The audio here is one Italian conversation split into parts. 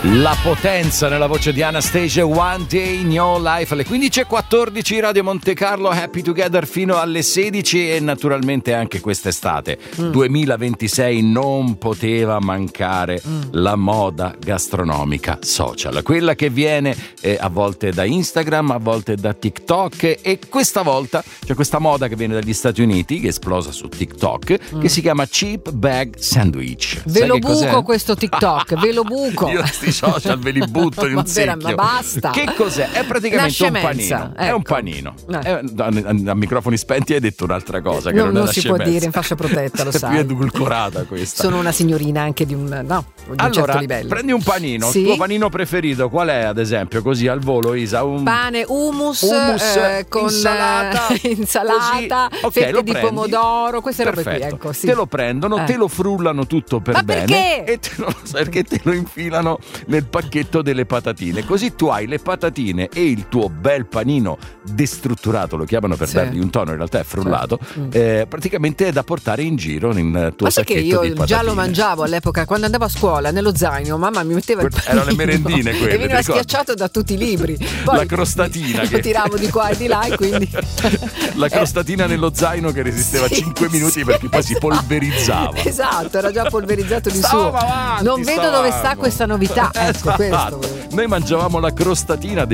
La potenza nella voce di Anastasia, One Day in Your Life, alle 15.14 Radio Monte Carlo, Happy Together fino alle 16 e naturalmente anche quest'estate 2026 non poteva mancare la moda gastronomica social, quella che viene a volte da Instagram, a volte da TikTok, e questa volta c'è questa moda che viene dagli Stati Uniti, che è esplosa su TikTok, che si chiama Cheap Bag Sandwich. Ve lo buco cos'è? Questo TikTok, ve lo buco. Io sti social ve li butto in un secchio. Ma basta. Che cos'è? È praticamente un panino. Ecco. È un panino. A microfoni spenti hai detto un'altra cosa che non è non la si può dire in fascia protetta, lo sai. È più sai. edulcorata questa. Sono una signorina anche di un certo livello. Prendi un panino, sì? Il tuo panino preferito qual è, ad esempio, così al volo, Isa? Un pane, hummus con insalata, okay, fette di pomodoro, queste robe qui, ecco, sì. Te lo prendono, te lo frullano tutto per bene. Perché? Perché te lo infilano nel pacchetto delle patatine, così tu hai le patatine e il tuo bel panino destrutturato, lo chiamano per dargli un tono, in realtà è frullato, praticamente è da portare in giro nel tuo sacchetto di patatine. Io già lo mangiavo all'epoca quando andavo a scuola, nello zaino mamma mi metteva il panino, erano le merendine quelle, e veniva schiacciato da tutti i libri. Poi la crostatina lo tiravo di qua e di là, e quindi la crostatina nello zaino che resisteva 5 minuti perché poi si polverizzava. Esatto, era già polverizzato di suo. Non vedo dove sta questa novità. Ecco, questo. Noi mangiavamo la crostatina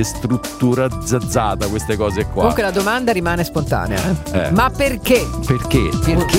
destrutturizzata, queste cose qua. Comunque la domanda rimane spontanea. Ma perché? Perché?